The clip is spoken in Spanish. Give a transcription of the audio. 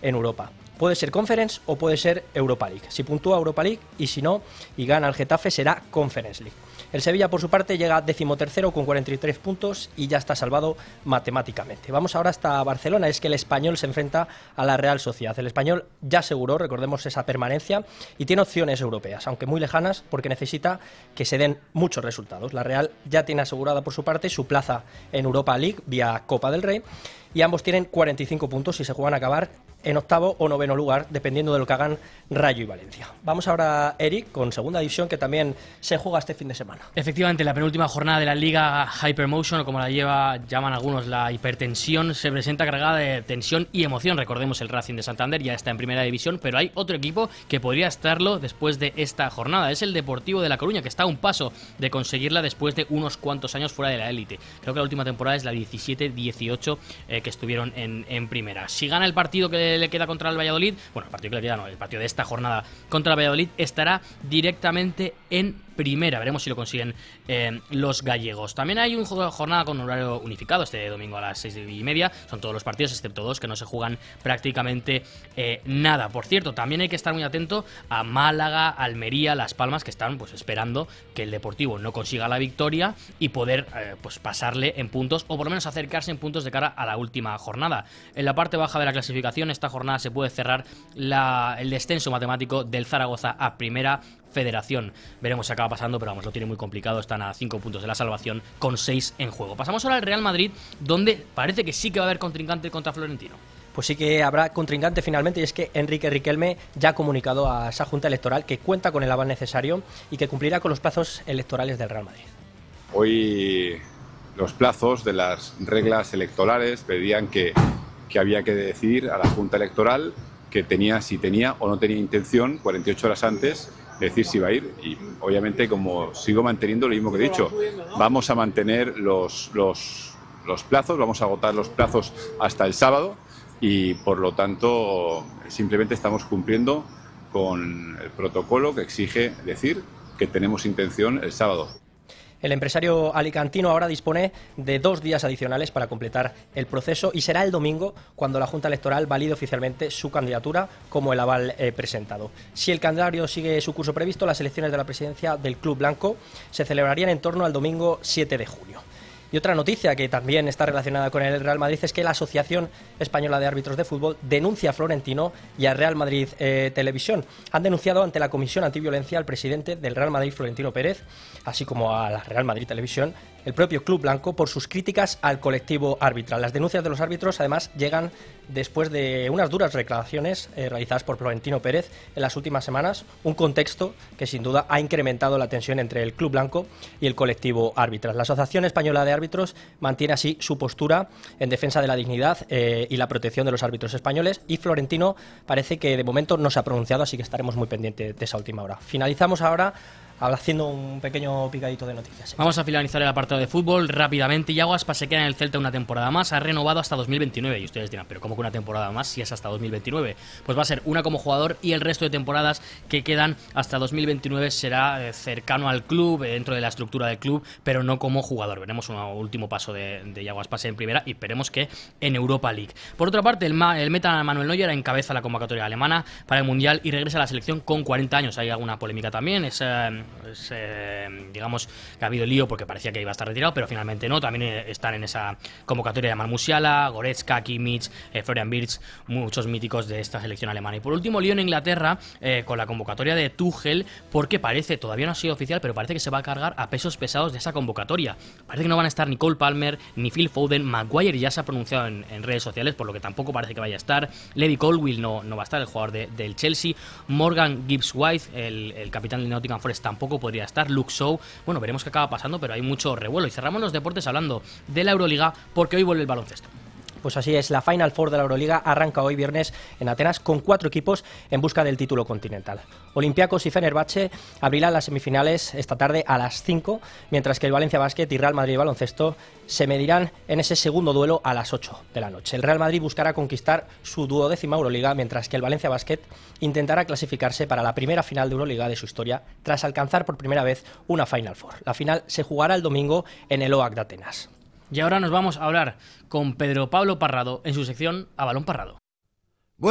en Europa. Puede ser Conference o puede ser Europa League. Si puntúa Europa League y si no, y gana el Getafe, será Conference League. El Sevilla, por su parte, llega 13º con 43 puntos y ya está salvado matemáticamente. Vamos ahora hasta Barcelona. Es que el Español se enfrenta a la Real Sociedad. El Español ya aseguró, recordemos, esa permanencia y tiene opciones europeas, aunque muy lejanas, porque necesita que se den muchos resultados. La Real ya tiene asegurada, por su parte, su plaza en Europa League vía Copa del Rey y ambos tienen 45 puntos y se juegan a acabar en octavo o noveno lugar, dependiendo de lo que hagan Rayo y Valencia. Vamos ahora, Eric, con segunda división, que también se juega este fin de semana. Efectivamente, la penúltima jornada de la Liga Hypermotion, o como la llaman algunos, la hipertensión, se presenta cargada de tensión y emoción. Recordemos, el Racing de Santander ya está en primera división, pero hay otro equipo que podría estarlo después de esta jornada. Es el Deportivo de La Coruña, que está a un paso de conseguirla después de unos cuantos años fuera de la élite. Creo que la última temporada es la 17-18 que estuvieron en primera. Si gana el partido que le queda contra el Valladolid, bueno, el partido que le queda no, el partido de esta jornada contra el Valladolid, estará directamente en primera. Veremos si lo consiguen los gallegos. También hay una jornada con horario unificado este domingo a las 6:30. Son todos los partidos, excepto dos que no se juegan prácticamente nada. Por cierto, también hay que estar muy atento a Málaga, Almería, Las Palmas, que están pues esperando que el Deportivo no consiga la victoria y poder pues pasarle en puntos, o por lo menos acercarse en puntos de cara a la última jornada. En la parte baja de la clasificación, esta jornada se puede cerrar el descenso matemático del Zaragoza a Primera Federación. Veremos si acaba pasando, pero vamos, lo tiene muy complicado. Están a 5 puntos de la salvación con 6 en juego. Pasamos ahora al Real Madrid, donde parece que sí que va a haber contrincante contra Florentino. Pues sí que habrá contrincante finalmente, y es que Enrique Riquelme ya ha comunicado a esa Junta Electoral que cuenta con el aval necesario y que cumplirá con los plazos electorales del Real Madrid. Hoy los plazos de las reglas electorales pedían que había que decir a la Junta Electoral que si tenía o no tenía intención 48 horas antes de decir si iba a ir, y obviamente, como sigo manteniendo lo mismo que he dicho, vamos a mantener los plazos, vamos a agotar los plazos hasta el sábado y por lo tanto simplemente estamos cumpliendo con el protocolo que exige decir que tenemos intención el sábado. El empresario alicantino ahora dispone de 2 días adicionales para completar el proceso y será el domingo cuando la Junta Electoral valide oficialmente su candidatura como el aval presentado. Si el calendario sigue su curso previsto, las elecciones de la presidencia del Club Blanco se celebrarían en torno al domingo 7 de junio. Y otra noticia que también está relacionada con el Real Madrid es que la Asociación Española de Árbitros de Fútbol denuncia a Florentino y a Real Madrid Televisión. Han denunciado ante la Comisión Antiviolencia al presidente del Real Madrid, Florentino Pérez, así como a la Real Madrid Televisión, el propio Club Blanco, por sus críticas al colectivo arbitral. Las denuncias de los árbitros, además, llegan después de unas duras declaraciones realizadas por Florentino Pérez en las últimas semanas, un contexto que sin duda ha incrementado la tensión entre el Club Blanco y el colectivo arbitral. La Asociación Española de Árbitros mantiene así su postura en defensa de la dignidad y la protección de los árbitros españoles, y Florentino parece que de momento no se ha pronunciado, así que estaremos muy pendientes de esa última hora. Finalizamos ahora haciendo un pequeño picadito de noticias. Vamos a finalizar el apartado de fútbol rápidamente. Yago Aspas se queda en el Celta una temporada más, ha renovado hasta 2029 y ustedes dirán, pero ¿cómo que una temporada más si es hasta 2029? Pues va a ser una como jugador y el resto de temporadas que quedan hasta 2029 será cercano al club, dentro de la estructura del club, pero no como jugador. Veremos un último paso de Yago Aspas en primera y esperemos que en Europa League. Por otra parte, el meta Manuel Neuer encabeza la convocatoria alemana para el Mundial y regresa a la selección con 40 años. Hay alguna polémica también, digamos que ha habido lío porque parecía que iba a estar retirado, pero finalmente no. También están en esa convocatoria de Musiala, Goretzka, Kimmich, Florian Wirtz, muchos míticos de esta selección alemana. Y por último, lío en Inglaterra con la convocatoria de Tuchel, porque todavía no ha sido oficial, pero parece que se va a cargar a pesos pesados de esa convocatoria. Parece que no van a estar ni Cole Palmer ni Phil Foden. Maguire ya se ha pronunciado en redes sociales, por lo que tampoco parece que vaya a estar. Levi Colwill no va a estar, el jugador del Chelsea. Morgan Gibbs-White, el capitán del Nottingham Forest, tampoco podría estar. Luke Shaw, bueno, veremos qué acaba pasando, pero hay mucho revuelo. Y cerramos los deportes hablando de la Euroliga, porque hoy vuelve el baloncesto. Pues así es, la Final Four de la Euroliga arranca hoy viernes en Atenas con 4 equipos en busca del título continental. Olympiacos y Fenerbahce abrirán las semifinales esta tarde a las 5, mientras que el Valencia Basket y Real Madrid Baloncesto se medirán en ese segundo duelo a las 8 de la noche. El Real Madrid buscará conquistar su 12ª Euroliga, mientras que el Valencia Basket intentará clasificarse para la primera final de Euroliga de su historia tras alcanzar por primera vez una Final Four. La final se jugará el domingo en el OAC de Atenas. Y ahora nos vamos a hablar con Pedro Pablo Parrado en su sección A Balón Parrado.